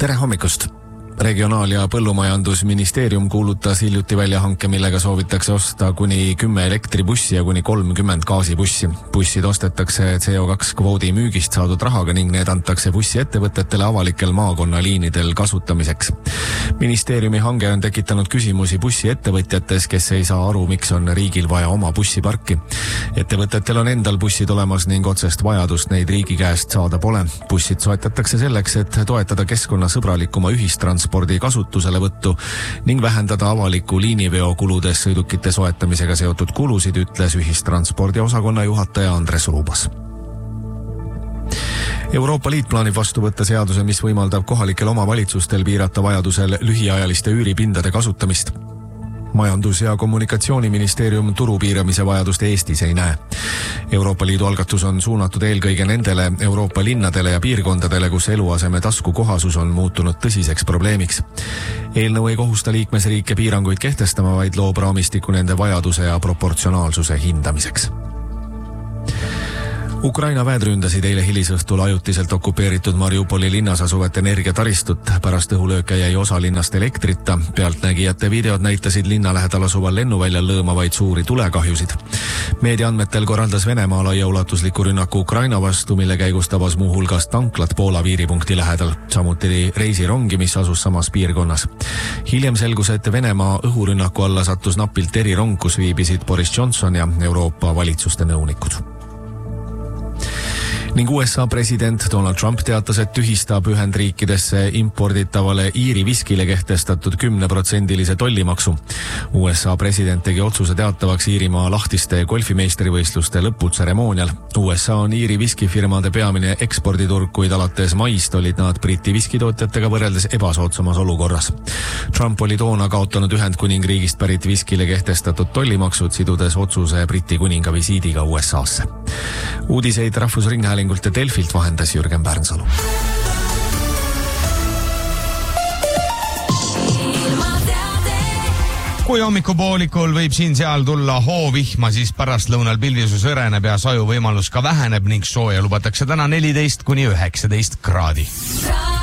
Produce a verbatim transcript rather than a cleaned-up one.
Tere hommikust! Regionaal- ja põllumajandusministeerium kuulutas hiljuti välja hanke, millega soovitakse osta kuni kümme elektribussi ja kuni kolmkümmend gaasibussi. Bussid ostetakse C O kaks kvoodi müügist saadud rahaga ning need antakse bussiettevõtetele avalikel maakonnaliinidel kasutamiseks. Ministeeriumi hange on tekitanud küsimusi bussiettevõtjates, kes ei saa aru, miks on riigil vaja oma bussiparki. Ettevõtetel on endal bussid olemas ning otsest vajadust neid riigi käest saada pole. Bussid soetatakse selleks, et toetada keskkonnasõbralikuma ühistranspordi spordi kasutuselevõttu ning vähendada avaliku liiniveo kuludes sõidukite soetamisega seotud kulusid, ütles ühistranspordi osakonna juhataja Andres Ruubas. Euroopa Liit plaanib vastu võtta seaduse, mis võimaldab kohalikel omavalitsustel piirata vajadusel lühiajaliste üüripindade kasutamist. Majandus- ja kommunikatsiooniministeerium turu piiramise vajadust Eestis ei näe. Euroopa Liidu algatus on suunatud eelkõige nendele Euroopa linnadele ja piirkondadele, kus eluaseme taskukohasus on muutunud tõsiseks probleemiks. Eelnõu ei kohusta liikmesriike piiranguid kehtestama, vaid loob raamistiku nende vajaduse ja proportsionaalsuse hindamiseks. Ukraina väed ründasid eile hilisõhtul ajutiselt okupeeritud Mariupoli linnas asuvat energiataristut. Pärast õhulööke jäi osa linnast elektrita. Pealtnägijate videod näitasid linna lähedal asuval lennuväljal lõõmavaid suuri tulekahjusid. Meedia andmetel korraldas Venemaa laiaulatusliku rünnaku Ukraina vastu, mille käigus tabas muu hulgas tanklat Poola piiripunkti lähedal. Samuti reisirongi, mis asus samas piirkonnas. Hiljem selgus, et Venemaa õhurünnaku alla sattus napilt erirong, kus viibisid Boris Johnson ja Euroopa valitsuste nõunikud. Ning U S A president Donald Trump teatas, et tühistab Ühendriikidesse imporditavale Iiri viskile kehtestatud kümneprotsendilise tollimaksu. U S A president tegi otsuse teatavaks Iirimaa lahtiste golfimeistrivõistluste lõputseremoonial. U S A on Iiri viskifirmade peamine eksporditurg, kuid alates maist olid nad Briti viskitootjatega võrreldes ebasoodsamas olukorras. Trump oli toona kaotanud Ühendkuningriigist pärit viskile kehtestatud tollimaksud, sidudes otsuse Briti kuninga visiidiga U S A-sse. Uudiseid Rahvusringhääling ja Delfilt vahendas Jürgen Pärnsalu. Kui hommikupoolikul võib siin-seal tulla hoovihma, siis pärast lõunal pilvisus õreneb ja saju võimalus ka väheneb ning sooja lubatakse täna neliteist kuni üheksateist kraadi.